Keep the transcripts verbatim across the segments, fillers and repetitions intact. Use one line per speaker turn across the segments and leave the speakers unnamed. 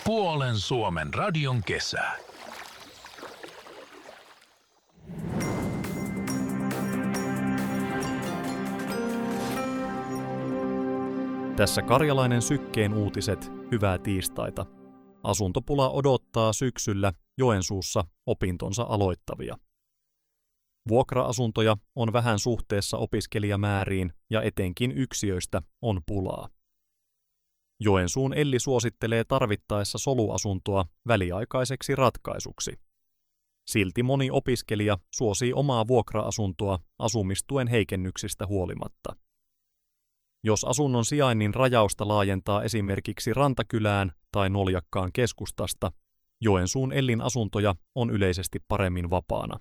Puolen Suomen radion kesä.
Tässä Karjalainen Sykkeen uutiset, hyvää tiistaita. Asuntopula odottaa syksyllä Joensuussa opintonsa aloittavia. Vuokra-asuntoja on vähän suhteessa opiskelijamääriin ja etenkin yksiöistä on pulaa. Joensuun Elli suosittelee tarvittaessa soluasuntoa väliaikaiseksi ratkaisuksi. Silti moni opiskelija suosii omaa vuokra-asuntoa asumistuen heikennyksistä huolimatta. Jos asunnon sijainnin rajausta laajentaa esimerkiksi Rantakylään tai Noljakkaan keskustasta, Joensuun Ellin asuntoja on yleisesti paremmin vapaana.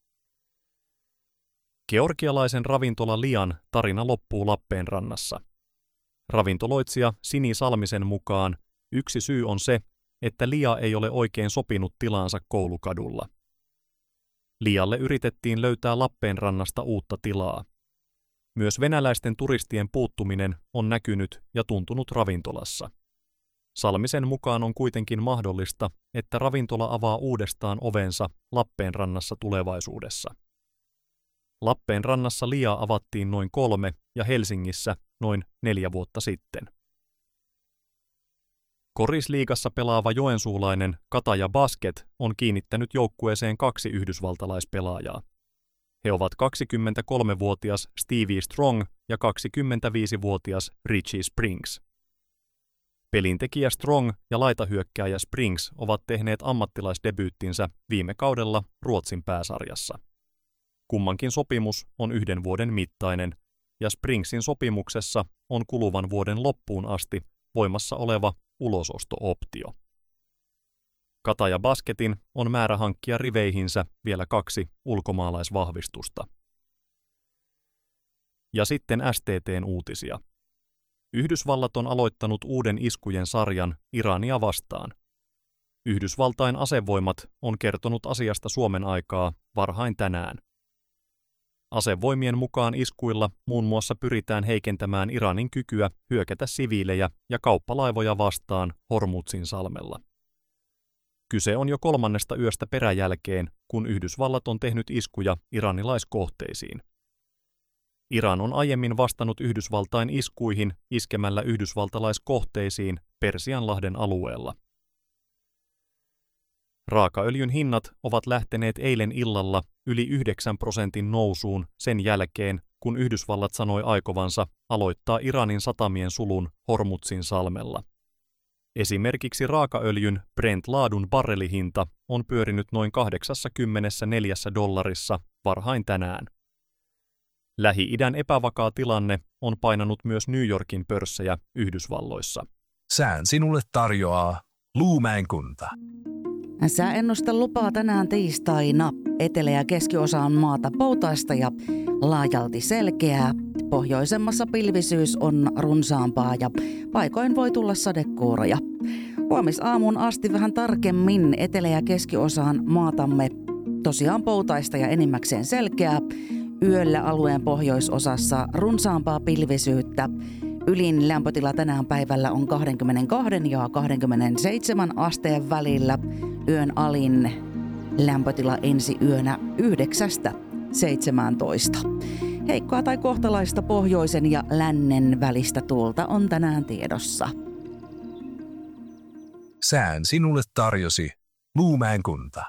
Georgialaisen ravintola Lian tarina loppuu Lappeenrannassa. Ravintoloitsija Sini Salmisen mukaan yksi syy on se, että Lia ei ole oikein sopinut tilaansa Koulukadulla. Lialle yritettiin löytää Lappeenrannasta uutta tilaa. Myös venäläisten turistien puuttuminen on näkynyt ja tuntunut ravintolassa. Salmisen mukaan on kuitenkin mahdollista, että ravintola avaa uudestaan ovensa Lappeenrannassa tulevaisuudessa. Lappeenrannassa Lia avattiin noin kolme ja Helsingissä noin neljä vuotta sitten. Korisliigassa pelaava joensuulainen Kataja Basket on kiinnittänyt joukkueeseen kaksi yhdysvaltalaispelaajaa. He ovat kaksikymmentäkolmevuotias Stevie Strong ja kaksikymmentäviisivuotias Richie Springs. Pelintekijä Strong ja laitahyökkääjä Springs ovat tehneet ammattilaisdebyyttinsä viime kaudella Ruotsin pääsarjassa. Kummankin sopimus on yhden vuoden mittainen, ja Springsin sopimuksessa on kuluvan vuoden loppuun asti voimassa oleva ulososto-optio. Kataja Basketin on määrä hankkia riveihinsä vielä kaksi ulkomaalaisvahvistusta. Ja sitten S T T:n uutisia. Yhdysvallat on aloittanut uuden iskujen sarjan Irania vastaan. Yhdysvaltain asevoimat on kertonut asiasta Suomen aikaa varhain tänään. Asevoimien mukaan iskuilla muun muassa pyritään heikentämään Iranin kykyä hyökätä siviilejä ja kauppalaivoja vastaan Hormuzin salmella. Kyse on jo kolmannesta yöstä peräjälkeen, kun Yhdysvallat on tehnyt iskuja iranilaiskohteisiin. Iran on aiemmin vastannut Yhdysvaltain iskuihin iskemällä yhdysvaltalaiskohteisiin Persianlahden alueella. Raakaöljyn hinnat ovat lähteneet eilen illalla yli yhdeksän prosentin nousuun sen jälkeen, kun Yhdysvallat sanoi aikovansa aloittaa Iranin satamien sulun Hormuzin salmella. Esimerkiksi raakaöljyn Brent-laadun barrelihinta on pyörinyt noin kahdeksankymmentäneljä dollarissa varhain tänään. Lähi-idän epävakaa tilanne on painanut myös New Yorkin pörssejä Yhdysvalloissa.
Sään sinulle tarjoaa Luumäen kunta.
Sääennuste lupaa tänään tiistaina etelä- ja keskiosaan maata poutaista ja laajalti selkeää. Pohjoisemmassa pilvisyys on runsaampaa ja paikoin voi tulla sadekuuroja. Huomisaamuun asti vähän tarkemmin etelä- ja keskiosaan maatamme tosiaan poutaista ja enimmäkseen selkeää. Yöllä alueen pohjoisosassa runsaampaa pilvisyyttä. Ylin lämpötila tänään päivällä on kaksikymmentäkaksi ja kaksikymmentäseitsemän asteen välillä. Yön alin lämpötila ensi yönä yhdeksästä seitsemääntoista. Heikkoa tai kohtalaista pohjoisen ja lännen välistä tuulta on tänään tiedossa.
Sään sinulle tarjosi Luumäen kunta.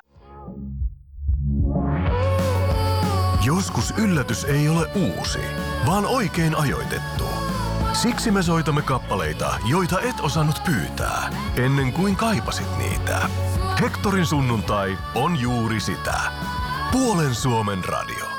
Joskus yllätys ei ole uusi, vaan oikein ajoitettu. Siksi me soitamme kappaleita, joita et osannut pyytää, ennen kuin kaipasit niitä. Hektorin sunnuntai on juuri sitä. Puolen Suomen radio.